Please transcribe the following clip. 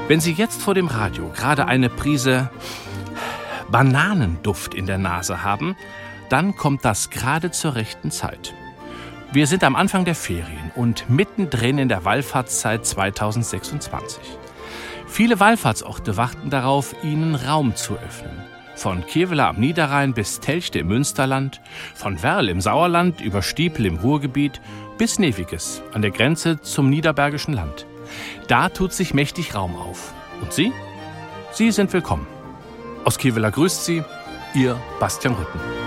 Wenn Sie jetzt vor dem Radio gerade eine Prise Bananenduft in der Nase haben, dann kommt das gerade zur rechten Zeit. Wir sind am Anfang der Ferien und mittendrin in der Wallfahrtszeit 2026. Viele Wallfahrtsorte warten darauf, Ihnen Raum zu öffnen. Von Kevela am Niederrhein bis Telchte im Münsterland, von Werl im Sauerland über Stiepel im Ruhrgebiet bis Neviges an der Grenze zum Niederbergischen Land. Da tut sich mächtig Raum auf. Und Sie? Sie sind willkommen. Aus Kevela grüßt Sie, Ihr Bastian Rütten.